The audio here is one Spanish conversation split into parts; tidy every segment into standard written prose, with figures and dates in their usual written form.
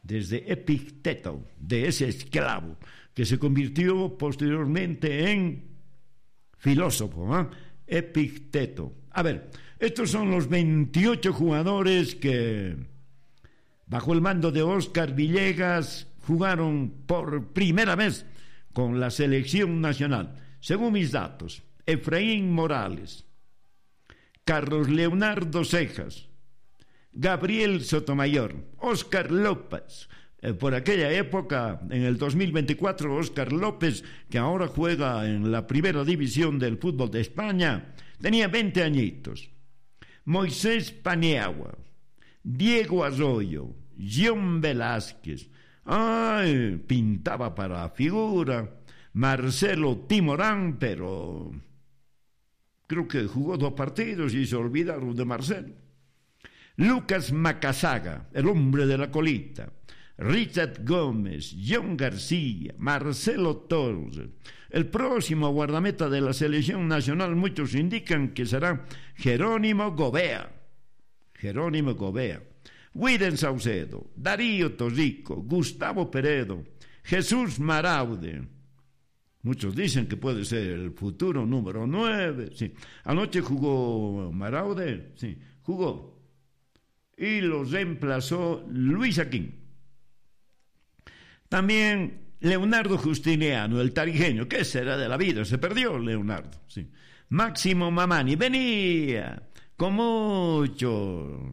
desde Epicteto, de ese esclavo, que se convirtió posteriormente en filósofo, Epicteto. A ver, estos son los 28 jugadores que, bajo el mando de Óscar Villegas, jugaron por primera vez con la selección nacional. Según mis datos: Efraín Morales, Carlos Leonardo Cejas, Gabriel Sotomayor, Óscar López. Por aquella época, en el 2024, Óscar López, que ahora juega en la primera división del fútbol de España, tenía 20 añitos. Moisés Paniagua, Diego Arroyo, John Velázquez, pintaba para la figura. Marcelo Timorán, pero creo que jugó 2 partidos y se olvidaron de Marcelo. Lucas Macasaga, el hombre de la colita, Richard Gómez, John García, Marcelo Torres. El próximo guardameta de la selección nacional, muchos indican que será Jerónimo Gobea. Widen Saucedo, Darío Tosico, Gustavo Peredo, Jesús Maraude. Muchos dicen que puede ser el futuro número 9. Sí. Anoche jugó Maraude, sí, jugó. Y lo reemplazó Luis Aquín. También Leonardo Justiniano, el tarijeño. ¿Qué será de la vida? Se perdió Leonardo. Sí. Máximo Mamani venía con mucho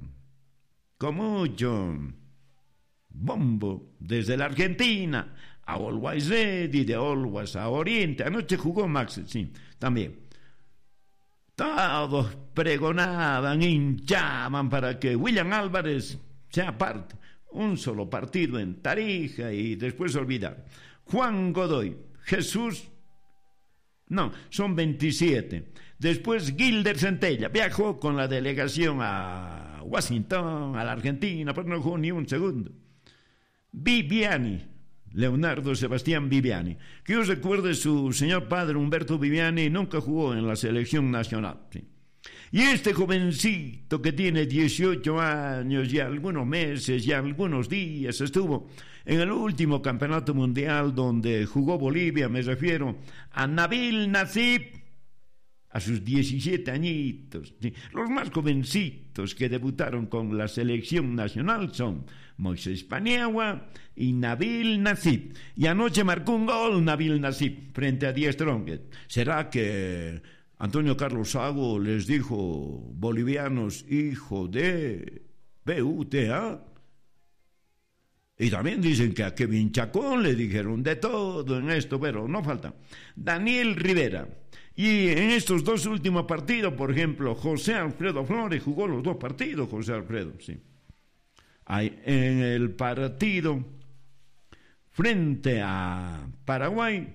bombo desde la Argentina a Always Ready, de Always a Oriente. Anoche jugó Max, sí, también. Todos pregonaban, hinchaban para que William Álvarez sea parte. Un solo partido en Tarija y después olvidar. Juan Godoy, Jesús, no, son 27. Después Gilder Centella viajó con la delegación a Washington, a la Argentina, pero no jugó ni un segundo. Viviani, Leonardo Sebastián Viviani, que yo recuerde, su señor padre Humberto Viviani nunca jugó en la selección nacional, sí. Y este jovencito que tiene 18 años y algunos meses y algunos días estuvo en el último campeonato mundial donde jugó Bolivia, me refiero a Nabil Nassib, a sus 17 añitos. Sí. Los más jovencitos que debutaron con la selección nacional son Moisés Paniagua y Nabil Nassib. Y anoche marcó un gol Nabil Nassib frente a Die Strongest. ¿Será que Antonio Carlos Sago les dijo bolivianos hijo de PUTA? Y también dicen que a Kevin Chacón le dijeron de todo en esto, pero no falta. Daniel Rivera. Y en estos 2 últimos partidos, por ejemplo, José Alfredo Flores jugó los 2 partidos, José Alfredo, sí. En el partido frente a Paraguay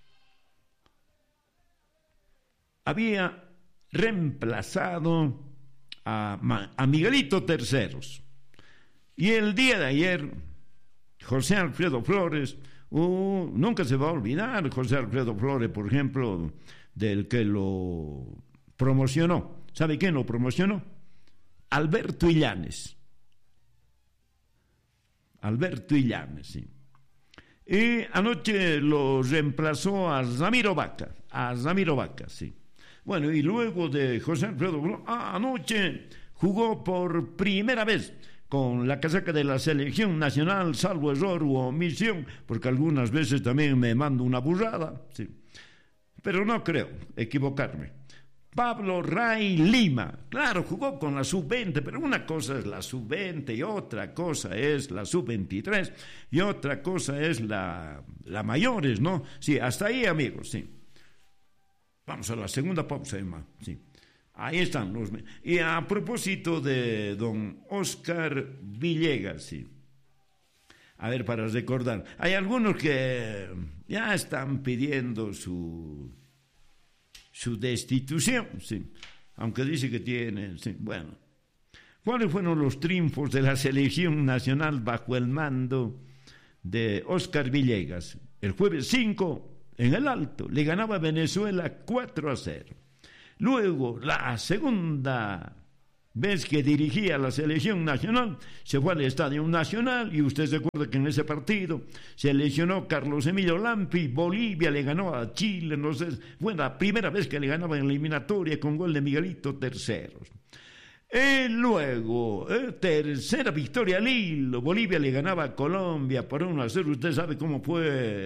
había reemplazado a Miguelito Terceros. Y el día de ayer, José Alfredo Flores, nunca se va a olvidar José Alfredo Flores, por ejemplo, del que lo promocionó. ¿Sabe quién lo promocionó? Alberto Illanes. Sí. Y anoche lo reemplazó a Ramiro Vaca, sí. Bueno, y luego de José Alfredo, anoche jugó por primera vez con la casaca de la selección nacional, salvo error u omisión, porque algunas veces también me mando una burrada, sí. Pero no creo equivocarme. Pablo Ray Lima, claro, jugó con la sub-20, pero una cosa es la sub-20 y otra cosa es la sub-23 y otra cosa es la mayores, ¿no? Sí, hasta ahí, amigos, sí. Vamos a la segunda pausa, Emma, sí. Ahí están los... Y a propósito de don Óscar Villegas, sí. A ver, para recordar, hay algunos que ya están pidiendo su destitución, sí, aunque dice que tiene, sí, bueno. ¿Cuáles fueron los triunfos de la selección nacional bajo el mando de Óscar Villegas? El jueves 5, en el Alto, le ganaba a Venezuela 4-0. Luego, la segunda ves que dirigía la selección nacional, se fue al Estadio Nacional y usted se acuerda que en ese partido se lesionó Carlos Emilio Lampi, Bolivia le ganó a Chile, no sé, fue la primera vez que le ganaba en la eliminatoria con gol de Miguelito Terceros. Y luego, tercera victoria al hilo, Bolivia le ganaba a Colombia por 1-0, usted sabe cómo fue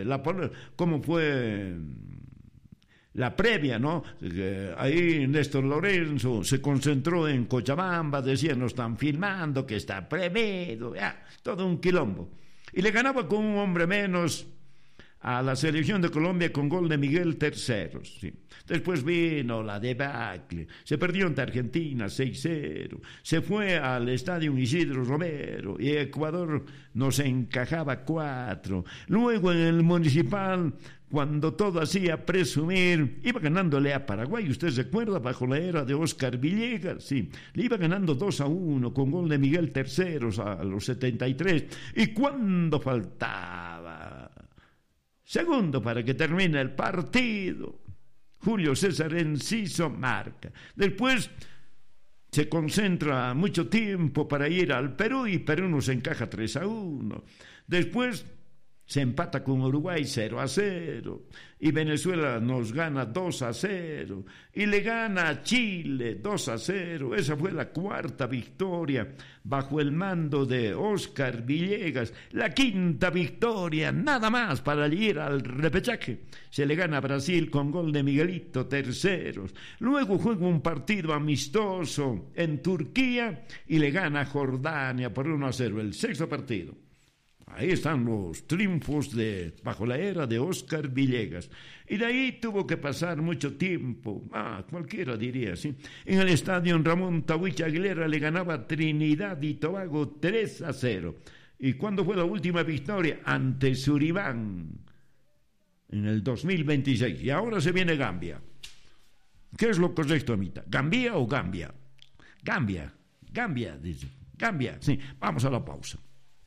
la previa, ¿no? Ahí Néstor Lorenzo se concentró en Cochabamba, decía, nos están filmando, que está prohibido, todo un quilombo. Y le ganaba con un hombre menos a la selección de Colombia con gol de Miguel Terceros. Sí. Después vino la debacle, se perdió ante Argentina 6-0, se fue al estadio Isidro Romero y Ecuador nos encajaba 4. Luego en el Municipal, cuando todo hacía presumir, iba ganándole a Paraguay, usted se acuerda, bajo la era de Oscar Villegas, sí, le iba ganando 2-1 con gol de Miguel Terceros a los 73, y cuando faltaba segundo para que termine el partido, Julio César Enciso marca. Después se concentra mucho tiempo para ir al Perú y Perú nos encaja 3-1. Después se empata con Uruguay 0-0 y Venezuela nos gana 2-0 y le gana a Chile 2-0. Esa fue la cuarta victoria bajo el mando de Oscar Villegas. La quinta victoria, nada más para ir al repechaje. Se le gana a Brasil con gol de Miguelito Terceros. Luego juega un partido amistoso en Turquía y le gana a Jordania por 1-0. El sexto partido. Ahí están los triunfos bajo la era de Oscar Villegas. Y de ahí tuvo que pasar mucho tiempo, cualquiera diría, ¿sí? En el estadio Ramón Tawich Aguilera le ganaba a Trinidad y Tobago 3-0. ¿Y cuándo fue la última victoria? Ante Suribán, en el 2026. Y ahora se viene Gambia. ¿Qué es lo correcto, Amita? ¿Gambia o Gambia? Gambia, dice. Gambia, sí. Vamos a la pausa.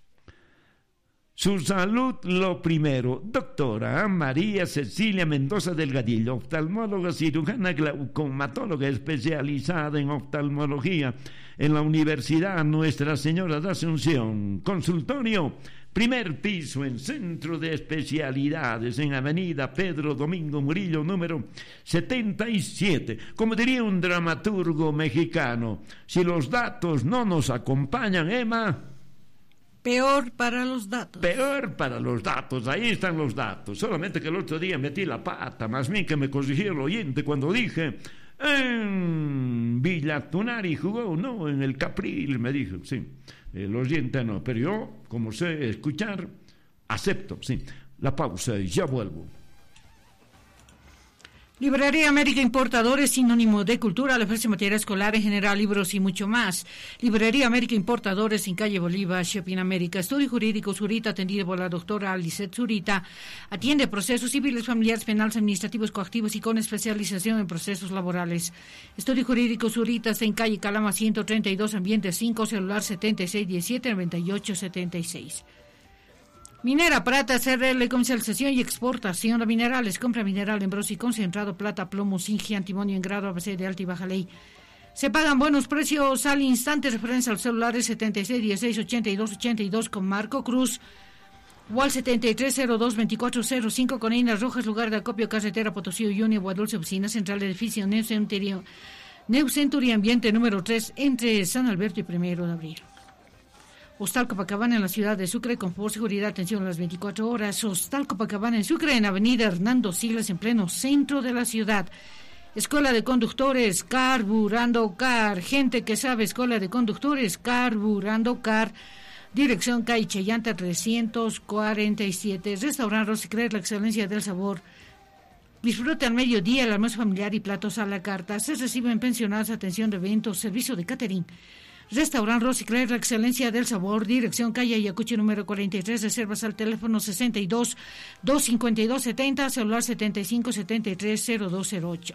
Su salud lo primero. Doctora María Cecilia Mendoza Delgadillo, oftalmóloga cirujana glaucomatóloga especializada en oftalmología en la Universidad Nuestra Señora de Asunción. Consultorio, primer piso en Centro de Especialidades en Avenida Pedro Domingo Murillo, número 77. Como diría un dramaturgo mexicano, si los datos no nos acompañan, Emma... Peor para los datos. Peor para los datos, ahí están los datos. Solamente que el otro día metí la pata, más bien que me corrigió el oyente cuando dije, en Villa Tunari jugó, no, en el Capril, me dijo, sí. El oyente no, pero yo, como sé escuchar, acepto, sí. La pausa y ya vuelvo. Librería América Importadores, sinónimo de cultura, le ofrece material escolar en general, libros y mucho más. Librería América Importadores en calle Bolívar, Shopping América. Estudio Jurídico Zurita, atendido por la doctora Alicet Zurita. Atiende procesos civiles, familiares, penales, administrativos, coactivos y con especialización en procesos laborales. Estudio Jurídico Zurita está en calle Calama 132, ambiente 5, celular 7617-9876. Minera Prata, CRL, comercialización y exportación de minerales. Compra mineral en bronce y concentrado, plata, plomo, zinc, antimonio en grado ABC de alta y baja ley. Se pagan buenos precios al instante. Referencia al celular 76168282 con Marco Cruz. WAL 73022405 con Einas Rojas, lugar de acopio, carretera Potosí, Uyuni, Guadulce, oficina central, edificio Neucenturi Ambiente número 3, entre San Alberto y 1 de Abril. Hostal Copacabana en la ciudad de Sucre, confort, seguridad, atención a las 24 horas. Hostal Copacabana en Sucre, en avenida Hernando Siles, en pleno centro de la ciudad. Escuela de Conductores, Carburando Car. Gente que sabe, Escuela de Conductores, Carburando Car. Dirección calle Chayanta 347. Restaurante Rosicler, la excelencia del sabor. Disfruta al mediodía el almuerzo familiar y platos a la carta. Se reciben pensionados, atención de eventos, servicio de catering. Restaurante Rosicler, la excelencia del sabor. Dirección calle Ayacucho número 43. Reservas al teléfono 62-252-70, celular 75-73-0208.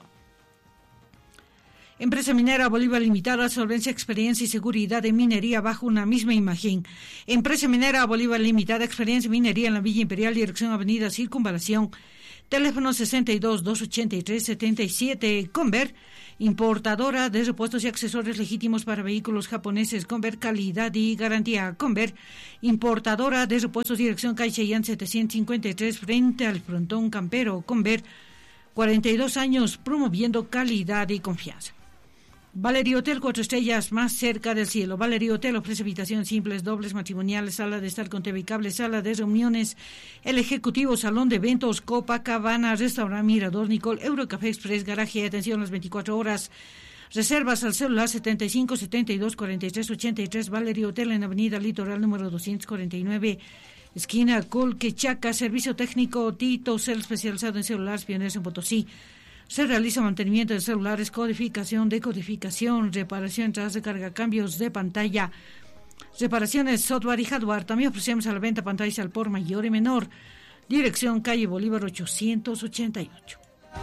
Empresa Minera Bolívar Limitada, solvencia, experiencia y seguridad en minería bajo una misma imagen. Empresa Minera Bolívar Limitada, experiencia en minería en la Villa Imperial, dirección avenida Circunvalación. Teléfono 62-283-77. Conver, Importadora de repuestos y accesorios legítimos para vehículos japoneses. Conver, calidad y garantía. Conver, importadora de repuestos, dirección calle Cheyenne 753, frente al frontón Campero. Conver, 42 años promoviendo calidad y confianza. Valerio Hotel, 4 estrellas, más cerca del cielo. Valerio Hotel ofrece habitaciones simples, dobles, matrimoniales, sala de estar con TV y cable, sala de reuniones, el ejecutivo, salón de eventos, Copacabana, restaurante Mirador, Nicole, Eurocafé Express, garaje y atención las 24 horas. Reservas al celular 75 72 43 83. Valerio Hotel en Avenida Litoral número 249, esquina Colquechaca. Servicio técnico Tito Cel, especializado en celulares, pioneros en Potosí. Se realiza mantenimiento de celulares, codificación, decodificación, reparación, entradas de carga, cambios de pantalla, reparaciones, software y hardware. También ofrecemos a la venta pantallas al por mayor y menor. Dirección calle Bolívar 888.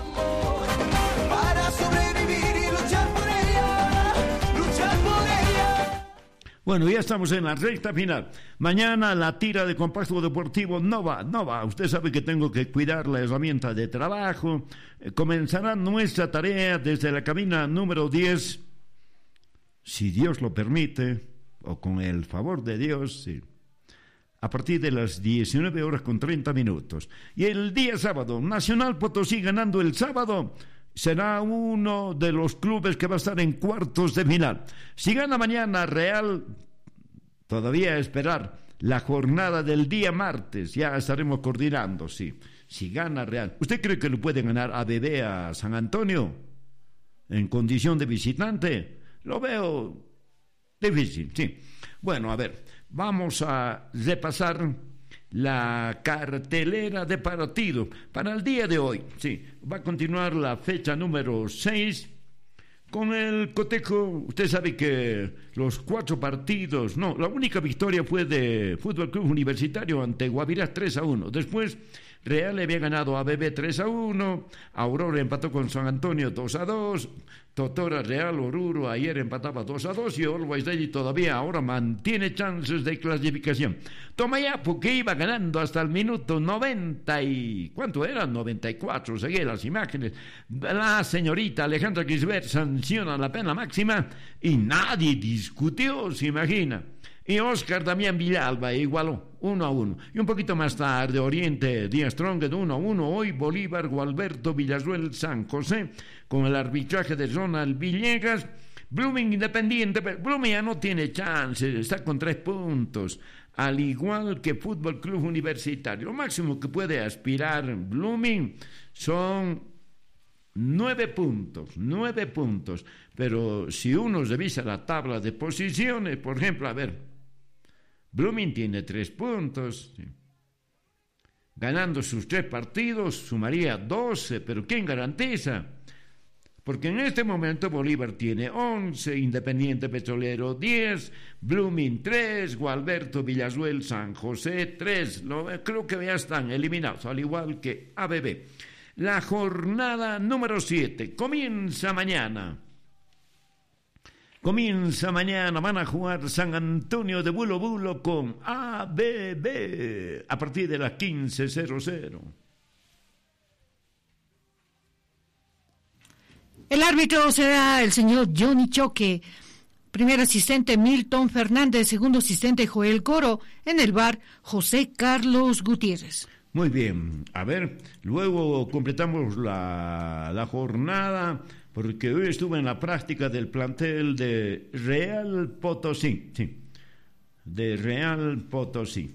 Para sobrevivir y luchar por ella, luchar por ella. Bueno, ya estamos en la recta final. Mañana la tira de compacto deportivo no va. Usted sabe que tengo que cuidar la herramienta de trabajo. Comenzará nuestra tarea desde la cabina número 10, si Dios lo permite, o con el favor de Dios, sí, a partir de las 19:30. Y el día sábado, Nacional Potosí ganando el sábado, será uno de los clubes que va a estar en cuartos de final. Si gana mañana Real, todavía esperar la jornada del día martes, ya estaremos coordinando, sí. Si gana Real, ¿usted cree que le puede ganar a ABB a San Antonio en condición de visitante? Lo veo difícil, sí. Bueno, a ver, vamos a repasar la cartelera de partido para el día de hoy. Sí, va a continuar la fecha número 6 con el cotejo. Usted sabe que los 4 partidos, la única victoria fue de Fútbol Club Universitario ante Guavirá 3-1. Después Real le había ganado a ABB 3-1, Aurora empató con San Antonio 2-2, Totora, Real, Oruro ayer empataba 2-2 y Always Ready todavía ahora mantiene chances de clasificación. Tomayapo, que iba ganando hasta el minuto 90 y... ¿cuánto era? 94, seguí las imágenes. La señorita Alejandra Gisbert sanciona la pena máxima y nadie discutió, se imagina. Y Oscar Damián Villalba igualó 1-1. Y un poquito más tarde, Oriente Díaz Tronguet 1-1. Hoy Bolívar, Gualberto, Villazuel, San José, con el arbitraje de Ronald Villegas. Blooming Independiente, pero Blooming ya no tiene chance, está con 3 puntos, al igual que Fútbol Club Universitario. Lo máximo que puede aspirar Blooming son 9 puntos. Pero si uno revisa la tabla de posiciones, por ejemplo, a ver, Blooming tiene 3 puntos, ¿sí? Ganando sus 3 partidos sumaría 12, pero ¿quién garantiza? Porque en este momento Bolívar tiene 11, Independiente Petrolero 10, Blooming 3, Gualberto, Villazuel, San José 3. Creo que ya están eliminados, al igual que ABB. La jornada número 7 comienza mañana. Van a jugar San Antonio de Bulo Bulo con ABB a partir de las 15:00. El árbitro será el señor Johnny Choque. Primer asistente Milton Fernández, segundo asistente Joel Coro. En el VAR, José Carlos Gutiérrez. Muy bien, a ver, luego completamos la jornada, porque hoy estuve en la práctica del plantel de Real Potosí, sí, de Real Potosí.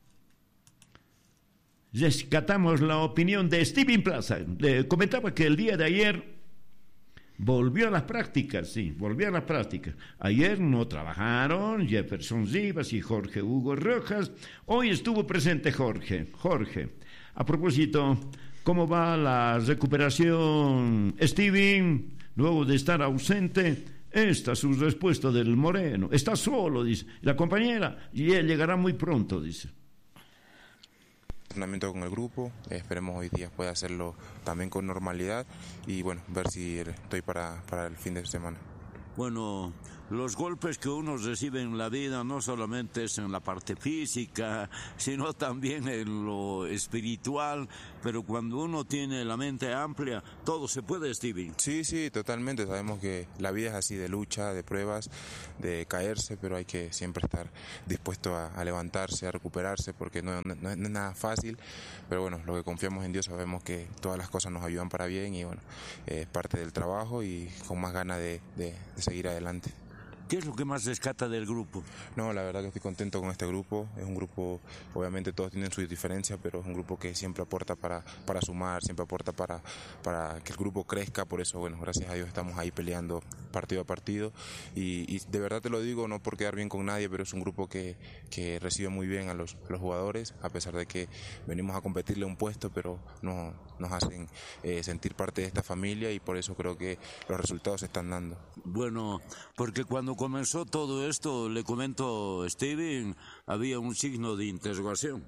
Rescatamos la opinión de Steven Plaza. Le comentaba que el día de ayer volvió a las prácticas. Ayer no trabajaron Jefferson Rivas y Jorge Hugo Rojas. Hoy estuvo presente Jorge. A propósito, ¿cómo va la recuperación, Steven? Luego de estar ausente, esta es su respuesta del Moreno. Está solo, dice. La compañera, y él llegará muy pronto, dice. Entrenamiento con el grupo, esperemos hoy día pueda hacerlo también con normalidad y bueno, ver si estoy para el fin de semana. Bueno, los golpes que uno recibe en la vida no solamente es en la parte física, sino también en lo espiritual, pero cuando uno tiene la mente amplia, todo se puede, Stevie. Sí, totalmente. Sabemos que la vida es así, de lucha, de pruebas, de caerse, pero hay que siempre estar dispuesto a levantarse, a recuperarse, porque no es nada fácil, pero bueno, lo que confiamos en Dios, sabemos que todas las cosas nos ayudan para bien y bueno, es parte del trabajo y con más ganas de seguir adelante. ¿Qué es lo que más rescata del grupo? No, la verdad que estoy contento con este grupo. Es un grupo, obviamente todos tienen sus diferencias, pero es un grupo que siempre aporta para sumar, siempre aporta para que el grupo crezca. Por eso, bueno, gracias a Dios estamos ahí peleando partido a partido. Y de verdad te lo digo, no por quedar bien con nadie, pero es un grupo que recibe muy bien a los jugadores, a pesar de que venimos a competirle un puesto, pero nos hacen sentir parte de esta familia y por eso creo que los resultados se están dando. Bueno, porque cuando comenzó todo esto, le comento, Steven, había un signo de interrogación.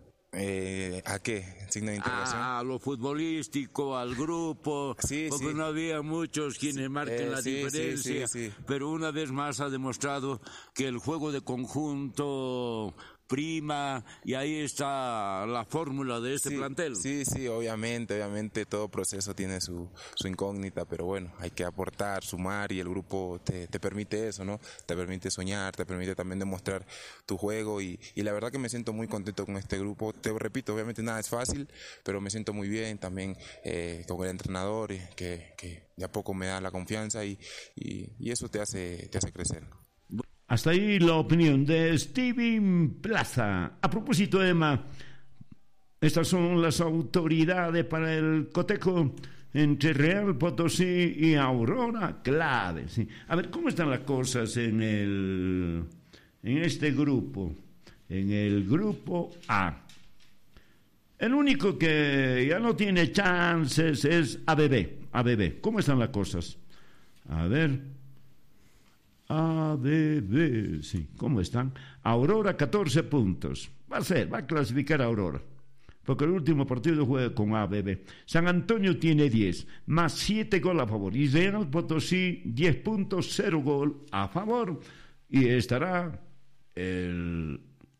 ¿A qué? ¿Signo de interrogación? A lo futbolístico, al grupo, sí, porque no había muchos quienes marquen la diferencia, sí. Pero una vez más ha demostrado que el juego de conjunto prima, y ahí está la fórmula de este plantel. Sí, obviamente todo proceso tiene su incógnita, pero bueno, hay que aportar, sumar, y el grupo te permite eso, ¿no? Te permite soñar, te permite también demostrar tu juego, y la verdad que me siento muy contento con este grupo. Te repito, obviamente nada es fácil, pero me siento muy bien también con el entrenador, que de a poco me da la confianza, y eso te hace crecer. Hasta ahí la opinión de Steven Plaza. A propósito, Emma, estas son las autoridades para el cotejo entre Real Potosí y Aurora Clave. ¿Sí? A ver, ¿cómo están las cosas en este grupo? En el grupo A. El único que ya no tiene chances es ABB. ¿Cómo están las cosas? A ver. ABB, sí, ¿cómo están? Aurora 14 puntos. Va a clasificar a Aurora, porque el último partido juega con ABB. San Antonio tiene 10, más 7 goles a favor. Y Real Potosí 10 puntos, 0 gol a favor. Y estará el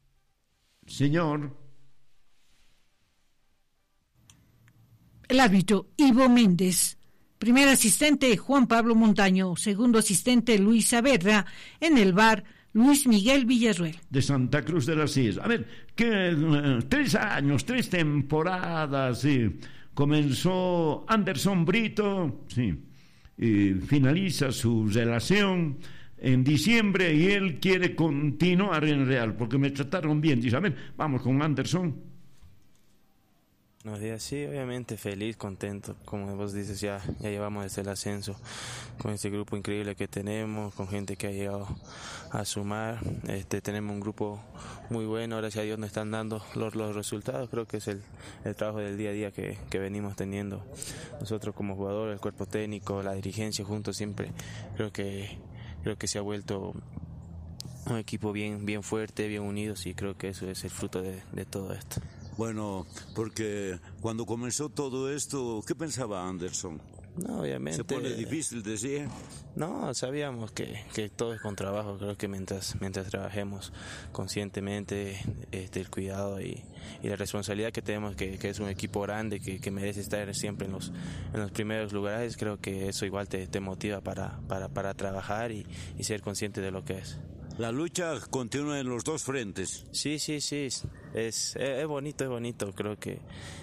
árbitro Ivo Méndez. Primer asistente, Juan Pablo Montaño. Segundo asistente, Luis Saavedra. En el VAR, Luis Miguel Villarruel. De Santa Cruz de las Sierras. A ver, que 3 años, 3 temporadas, sí. Comenzó Anderson Brito, sí, y finaliza su relación en diciembre y él quiere continuar en Real, porque me trataron bien. Dice, a ver, vamos con Anderson. Buenos días, sí, obviamente feliz, contento, como vos dices, ya llevamos desde el ascenso con este grupo increíble que tenemos, con gente que ha llegado a sumar, tenemos un grupo muy bueno, gracias a Dios nos están dando los resultados, creo que es el trabajo del día a día que venimos teniendo nosotros como jugadores, el cuerpo técnico, la dirigencia juntos siempre, creo que se ha vuelto un equipo bien fuerte, bien unidos y creo que eso es el fruto de todo esto. Bueno, porque cuando comenzó todo esto, ¿qué pensaba Anderson? No, obviamente. ¿Se pone difícil, decía? No, sabíamos que todo es con trabajo. Creo que mientras trabajemos conscientemente, el cuidado y la responsabilidad que tenemos, que es un equipo grande, que merece estar siempre en los primeros lugares, creo que eso igual te motiva para trabajar y ser consciente de lo que es. La lucha continúa en los dos frentes. Sí. Es bonito. Creo que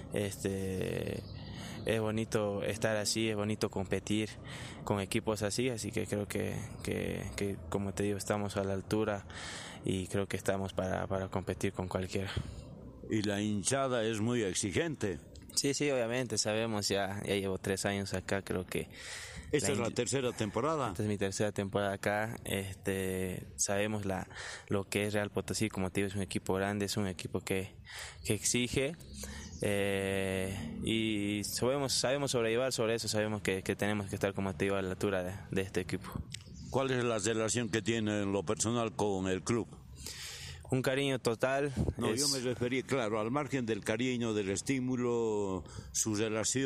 es bonito estar así, es bonito competir con equipos así que creo que como te digo, estamos a la altura y creo que estamos para competir con cualquiera. Y la hinchada es muy exigente. Sí, obviamente, sabemos, ya llevo 3 años acá, creo que... ¿Esta es la tercera temporada? Esta es mi tercera temporada acá, sabemos lo que es Real Potosí, como te digo, es un equipo grande, es un equipo que exige, y sabemos sobrellevar sobre eso, sabemos que tenemos que estar, como te digo, a la altura de este equipo. ¿Cuál es la relación que tiene en lo personal con el club? Un cariño total. Yo me referí, claro, al margen del cariño, del estímulo, su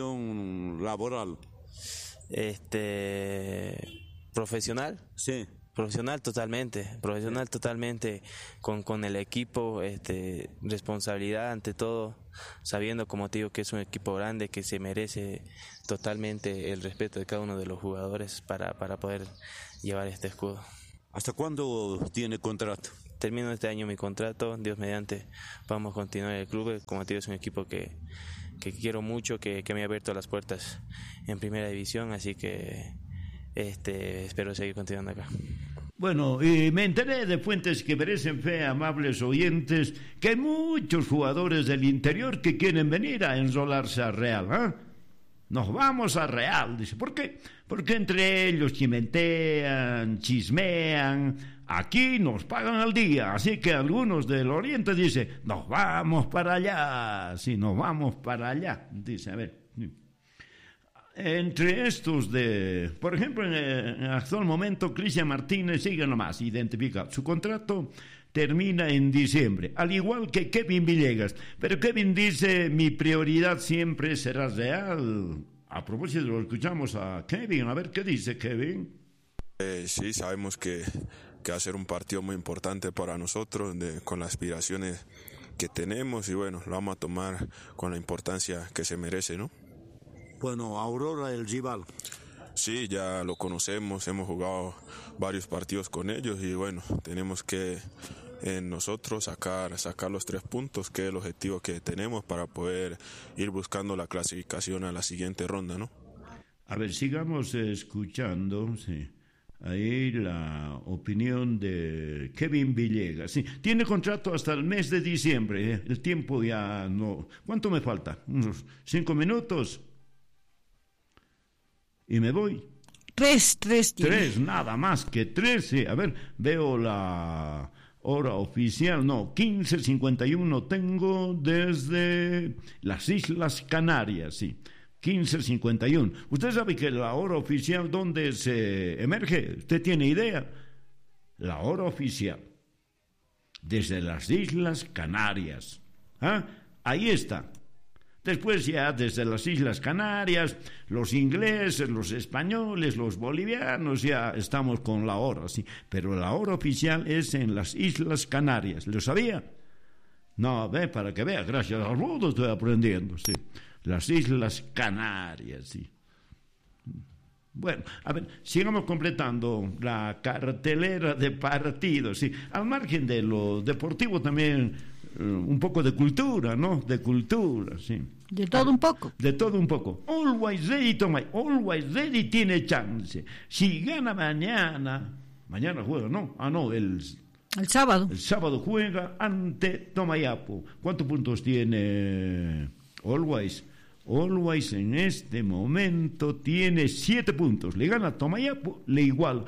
relación laboral. Profesional. Sí. Profesional totalmente con el equipo, responsabilidad ante todo, sabiendo, como te digo, que es un equipo grande que se merece totalmente el respeto de cada uno de los jugadores para poder llevar este escudo. ¿Hasta cuándo tiene contrato? Termino este año mi contrato, Dios mediante vamos a continuar el club. Como te digo, es un equipo que quiero mucho, que me ha abierto las puertas en primera división, así que espero seguir continuando acá. Bueno, y me enteré de fuentes que merecen fe, amables oyentes, que hay muchos jugadores del interior que quieren venir a enrolarse a Real, ¿eh? Nos vamos a Real, dice. ¿Por qué? Porque entre ellos chimentean, chismean, aquí nos pagan al día, así que algunos del Oriente dicen, nos vamos para allá, sí, nos vamos para allá, dice, a ver. Entre estos por ejemplo, en actual momento, Cristian Martínez sigue nomás identificado. Su contrato termina en diciembre, al igual que Kevin Villegas. Pero Kevin dice, mi prioridad siempre será Real. A propósito, lo escuchamos a Kevin. A ver, ¿qué dice Kevin? Sí, sabemos que va a ser un partido muy importante para nosotros, con las aspiraciones que tenemos, y bueno, lo vamos a tomar con la importancia que se merece, ¿no? Bueno, Aurora, el rival. Sí, ya lo conocemos, hemos jugado varios partidos con ellos y bueno, tenemos que nosotros sacar los 3 puntos, que es el objetivo que tenemos para poder ir buscando la clasificación a la siguiente ronda, ¿no? A ver, sigamos escuchando, sí, ahí la opinión de Kevin Villegas. Sí, tiene contrato hasta el mes de diciembre, ¿eh? El tiempo ya no... ¿Cuánto me falta? ¿Unos 5 minutos? Y me voy. 3. 3, nada más que 3. Sí. A ver, veo la hora oficial. No, 15:51 tengo desde las Islas Canarias, sí. 15:51. ¿Usted sabe que la hora oficial dónde se emerge? ¿Usted tiene idea? La hora oficial. Desde las Islas Canarias. ¿Ah? Ahí está. Después ya desde las Islas Canarias, los ingleses, los españoles, los bolivianos, ya estamos con la hora, sí. Pero la hora oficial es en las Islas Canarias. ¿Lo sabía? No, ve, para que vea, gracias al mundo estoy aprendiendo, sí. Las Islas Canarias, sí. Bueno, a ver, sigamos completando la cartelera de partidos, sí. Al margen de lo deportivo también un poco de cultura, ¿no? De cultura, sí. De todo un poco. De todo un poco. Always Ready, Tomay. Always Ready tiene chance. Si gana mañana juega, ¿no? No, el sábado. El sábado juega ante Tomayapo. ¿Cuántos puntos tiene Always? Always en este momento tiene 7 puntos. Le gana a Tomayapo, le igual.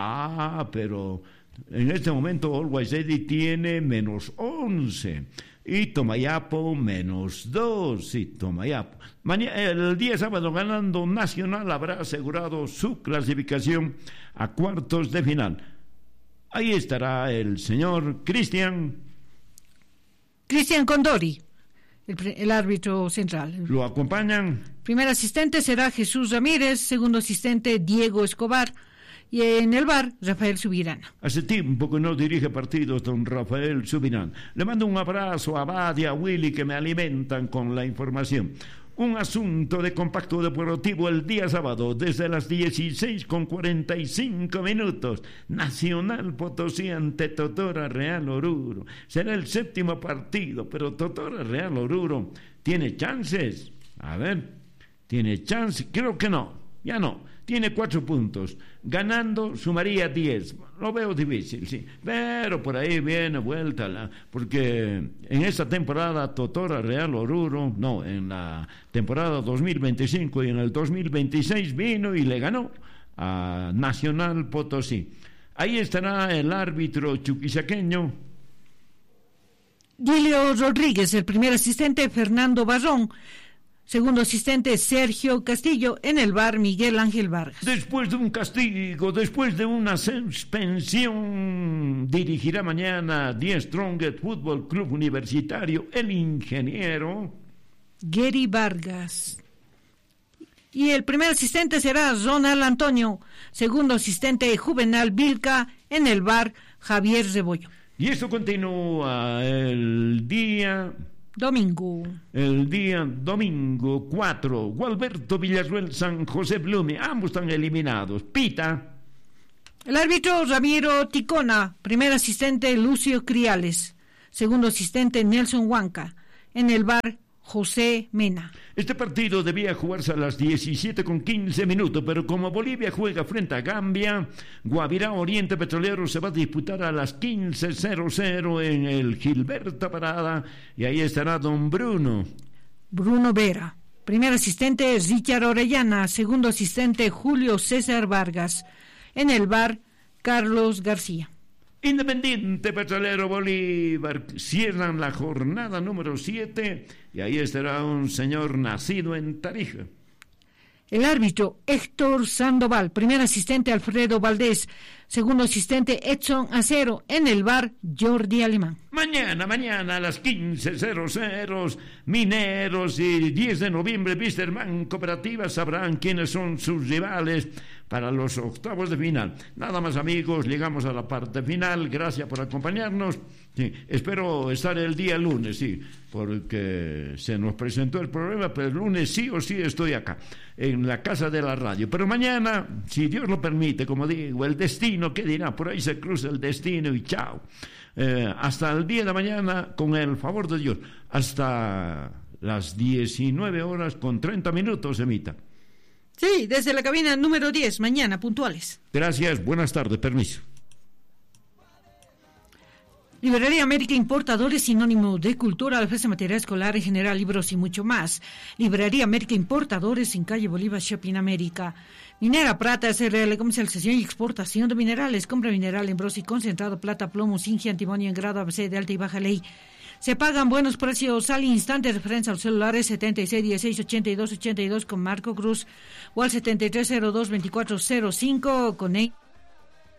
Pero en este momento Always Ready tiene menos 11. Y Tomayapo menos 2, sí, Tomayapo. El día sábado, ganando Nacional, habrá asegurado su clasificación a cuartos de final. Ahí estará el señor Cristian Condori, el árbitro central. Lo acompañan. Primer asistente será Jesús Ramírez, segundo asistente Diego Escobar, y en el VAR, Rafael Subirana. Hace tiempo que no dirige partidos don Rafael Subirana. Le mando un abrazo a Abad y a Willy, que me alimentan con la información. Un asunto de Compacto Deportivo el día sábado desde las 16:45. Nacional Potosí ante Totora Real Oruro. Será el 7º partido, pero Totora Real Oruro tiene chances. A ver, tiene chances. Creo que no, ya no. Tiene 4 puntos. Ganando sumaría 10. Lo veo difícil, sí. Pero por ahí viene vuelta. Porque en esta temporada Totora Real Oruro, no, en la temporada 2025 y en el 2026 vino y le ganó a Nacional Potosí. Ahí estará el árbitro chuquisaqueño Gilio Rodríguez, el primer asistente Fernando Barrón. Segundo asistente Sergio Castillo, en el VAR Miguel Ángel Vargas. Después de un castigo, después de una suspensión, dirigirá mañana Die Strongest Fútbol Club Universitario el ingeniero Gary Vargas. Y el primer asistente será Ronald Antonio, segundo asistente Juvenal Vilca, en el bar Javier Rebollo. Y esto continúa el día domingo 4, Gualberto Villarruel, San José Blume, ambos están eliminados. Pita. El árbitro Ramiro Ticona, primer asistente Lucio Criales, segundo asistente Nelson Huanca, en el bar José Mena. Este partido debía jugarse a las 17:15, pero como Bolivia juega frente a Gambia, Guavirá Oriente Petrolero se va a disputar a las 15:00 en el Gilberto Parada, y ahí estará don Bruno Vera. Primer asistente Richard Orellana, segundo asistente Julio César Vargas, en el bar Carlos García. Independiente Petrolero Bolívar cierran la jornada número 7 y ahí estará un señor nacido en Tarija. El árbitro Héctor Sandoval, primer asistente Alfredo Valdés, segundo asistente Edson Acero, en el bar Jordi Alemán. Mañana a las 15:00, Mineros y 10 de noviembre, Wisterman Cooperativa sabrán quiénes son sus rivales para los octavos de final. Nada más, amigos, llegamos a la parte final. Gracias por acompañarnos. Sí, espero estar el día lunes, sí, porque se nos presentó el problema, pero el lunes sí o sí estoy acá, en la casa de la radio. Pero mañana, si Dios lo permite, como digo, el destino, ¿qué dirá? Por ahí se cruza el destino y chao. Hasta el día de mañana, con el favor de Dios, hasta las 19:30, Emita. Sí, desde la cabina número 10, mañana, puntuales. Gracias, buenas tardes, permiso. Librería América Importadores, sinónimo de cultura, ofrece material escolar en general, libros y mucho más. Librería América Importadores en calle Bolívar, Shopping América. Minera Prata, SRL, comercialización y exportación de minerales. Compra mineral en bronce y concentrado, plata, plomo, zinc, antimonio en grado ABC de alta y baja ley. Se pagan buenos precios al instante. Referencia a los celulares 76168282 con Marco Cruz o al 73022405 con